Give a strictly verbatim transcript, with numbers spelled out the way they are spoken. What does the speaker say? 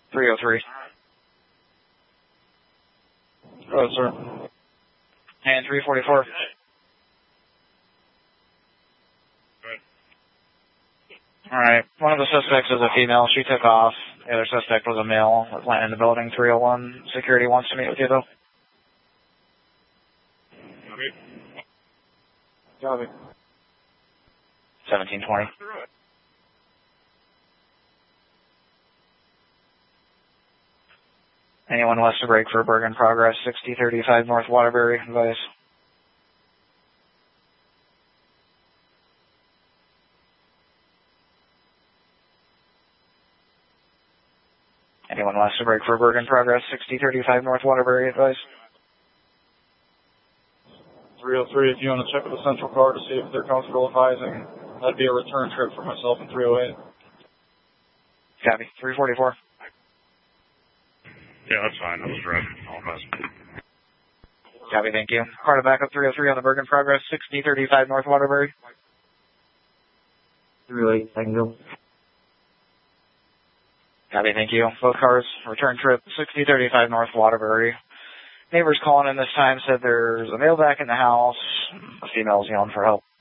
three oh three. Go ahead, sir. And three forty-four. Alright, one of the suspects is a female. She took off. The other suspect was a male. Went in the building three oh one. Security wants to meet with you, though. Copy. seventeen twenty. Anyone west to break for Bergen Progress, sixty thirty-five North Waterbury, advice. Anyone west to break for Bergen Progress, sixty thirty-five North Waterbury, advice. three oh three, if you want to check with the central car to see if they're comfortable advising, that'd be a return trip for myself in three oh eight. Copy. three forty-four. Yeah, that's fine. I was driving. All best. Copy, thank you. Car to backup three oh three on the Bergen Progress, sixty thirty-five North Waterbury. three oh eight, I can go. Copy, thank you. Both cars, return trip, sixty thirty-five North Waterbury. Neighbors calling in this time said there's a male back in the house. The female's yelling for help.